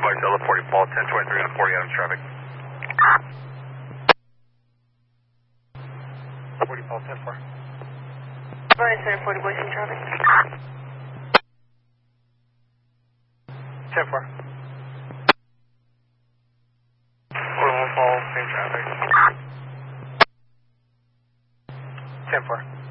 Mike Delta 40 Paul, 1023 on 40 Adams traffic. 40 Paul, 10-4. Brian Center, 40 Boise traffic. 10-4. 41 Paul, same traffic. 10-4.